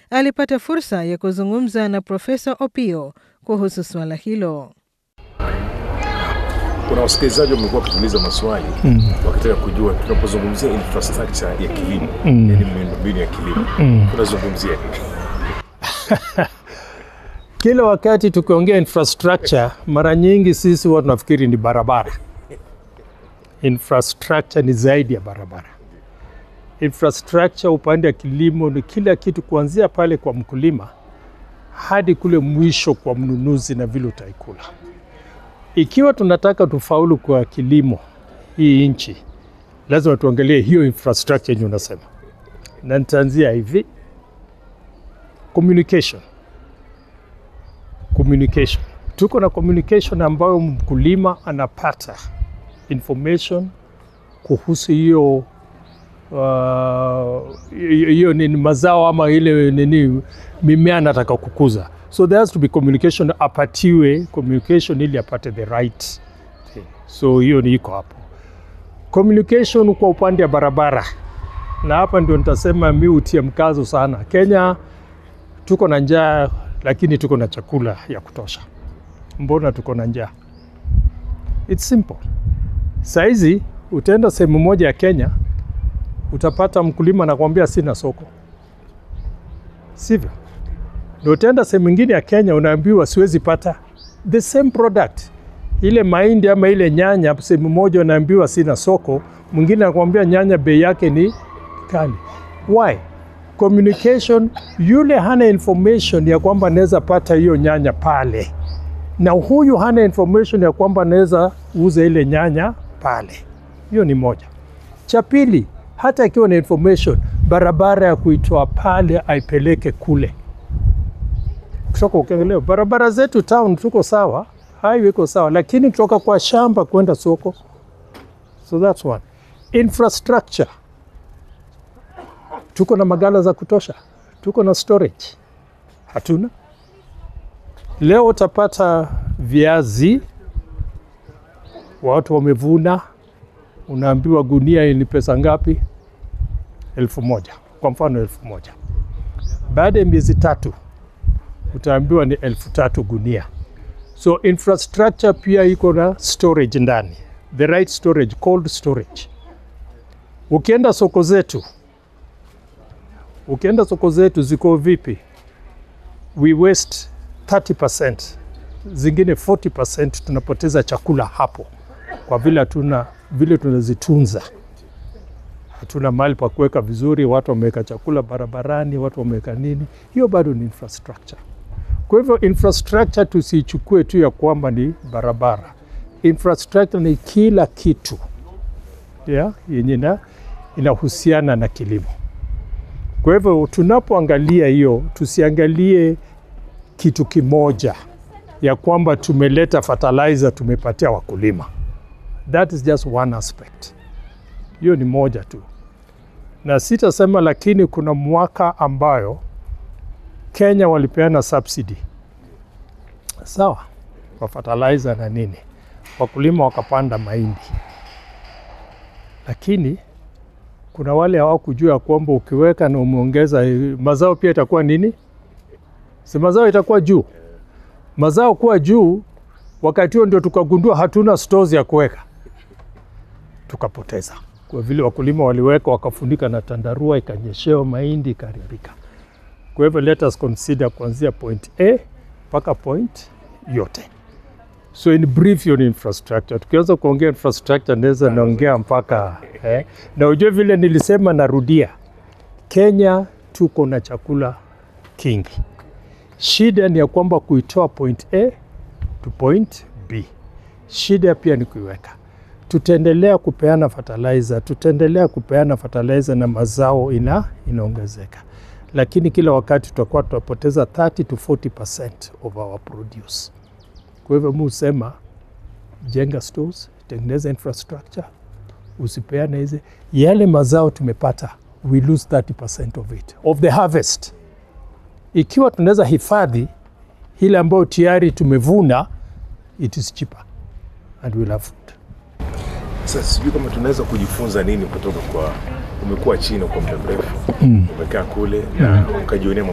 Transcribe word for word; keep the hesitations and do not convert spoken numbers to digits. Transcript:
alipata fursa ya kuzungumza na Profesa Opiyo kuhusu swala hilo. Kuna wasikilizaji wamekuwa wakituuliza maswali mm. wakitaka kujua tunapozungumzia infrastructure ya kilimo, mm. yani miundombinu ya kilimo, mm. tunazungumzia nini? Kila wakati tukiongea infrastructure, mara nyingi sisi watu nafikiri ni barabara. Infrastructure ni zaidi ya barabara. Infrastructure upande wa kilimo ni kila kitu, kuanzia pale kwa mkulima hadi kule mwisho kwa mnunuzi na vile utaikula. Ikiwa tunataka tufaulu kwa kilimo hii nchi, lazima tuangalie hiyo infrastructure yenye unasema. Na nitaanzia hivi. Communication. Communication. Tuko na communication ambayo mkulima anapata information kuhusu hiyo hiyo uh, nini mazao ama ile nini mimea anataka kukuza. So there has to be communication, apatiwe communication ili apate the right thing. So hiyo ni iko hapo. Communication kwa upande wa barabara. Na hapa ndio nitasema mimi utie mkazo sana. Kenya tuko na njaa lakini tuko na chakula ya kutosha. Mbona tuko na njaa? It's simple. Saizi utaenda sehemu moja ya Kenya utapata mkulima anakuambia sina soko. Sivyo? Na utaenda sehemu nyingine ya Kenya unaambiwa siwezi pata the same product. Ile mahindi ama ile nyanya sehemu moja unaambiwa sina soko, mwingine anakuambia nyanya bei yake ni kali. Why? Communication, yule hana information ya kwamba anaweza pata hiyo nyanya pale. Na huyu hana information ya kwamba anaweza uza ile nyanya pale. Hiyo ni moja. Cha pili, hata ikiwa na information, barabara ya kuitoa pale aipeleke kule. Kutoka ukiangalia barabara zetu town tuko sawa, highway iko sawa, lakini kutoka kwa shamba kwenda soko. So that's one. Infrastructure. Tuko na magala za kutosha, tuko na storage. Hatuna. Leo utapata viazi, watu wamevuna, unaambiwa gunia ni pesa ngapi? Elfu moja. Kwa mfano elfu moja. Baada ya miezi tatu, utaambiwa ni elfu tatu gunia. So infrastructure pia iko na storage ndani. The right storage, cold storage. Ukienda soko zetu, ukienda soko zetu ziko vipi? We waste thirty percent. Zingine forty percent tunapoteza chakula hapo. Kwa vile hatuna vile tunazitunza. Hatuna mahali pa kuweka vizuri, watu wameweka chakula barabarani, watu wameweka nini. Hiyo bado ni infrastructure. Kwa hivyo infrastructure tusichukue tu ya kwamba ni barabara. Infrastructure ni kila kitu. Yeah, yenye inahusiana na kilimo. Kwa hivyo tunapoangalia hiyo, tusiangalie kitu kimoja ya kwamba tumeleta fertilizer tumepatia wakulima. That is just one aspect. Hiyo ni moja tu. Na sitasema, lakini kuna mwaka ambayo Kenya walipeana subsidy. Sawa, kwa fertilizer na nini. Wakulima wakapanda mahindi. Lakini kuna wale hawakujua kwamba ukiweka na umeongeza mazao pia itakuwa nini? Si mazao itakuwa juu. Mazao kuwa juu, wakati huo ndio tukagundua hatuna stores ya kuweka. Tukapoteza. Kwa vile wakulima waliweka wakafunika na tandarua, ikanyeshewa mahindi ikaribika. Kwa hivyo let us consider kuanzia point A mpaka point yote. So in brief your infrastructure. Tukianza kuongea infrastructure naweza naongea mpaka eh. Na ujue vile nilisema narudia. Kenya tuko na chakula kingi. Shida ni ya kwamba kuitoa point A to point B. Shida pia ni kuiweka. Tutaendelea kupeana fertilizer, tutaendelea kupeana fertilizer na mazao ina inaongezeka. Lakini kila wakati tutakuwa tutapoteza thirty to forty percent of our produce. Kwa hivyo mimi husema jenga stores, tengeneza infrastructure, usipeane hizi yale mazao tumepata, we lose thirty percent of it, of the harvest. Ikiwa tunaweza hifadhi ile ambayo tayari tumevuna, it is cheaper and we'll have food. Sasa sijui kama tunaweza kujifunza nini kutoka kwa umekuwa China kwa muda mrefu. Mm. Umekaa kule na ukajionea